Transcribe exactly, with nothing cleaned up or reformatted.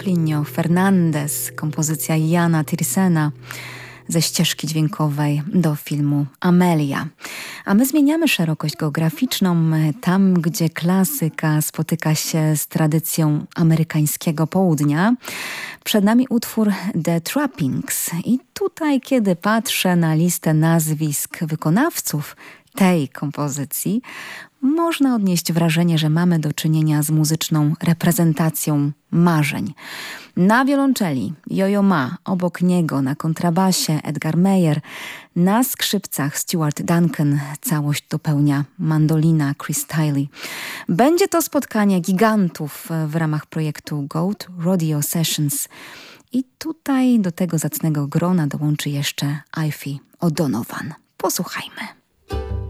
Plinio Fernandez, kompozycja Jana Tiersena ze ścieżki dźwiękowej do filmu Amelia. A my zmieniamy szerokość geograficzną tam, gdzie klasyka spotyka się z tradycją amerykańskiego południa. Przed nami utwór The Trappings i tutaj, kiedy patrzę na listę nazwisk wykonawców tej kompozycji, można odnieść wrażenie, że mamy do czynienia z muzyczną reprezentacją marzeń. Na wiolonczeli Yo-Yo Ma, obok niego na kontrabasie Edgar Meyer, na skrzypcach Stuart Duncan, całość dopełnia mandolina Chris Tiley. Będzie to spotkanie gigantów w ramach projektu Goat Rodeo Sessions i tutaj do tego zacnego grona dołączy jeszcze Aoife O'Donovan. Posłuchajmy.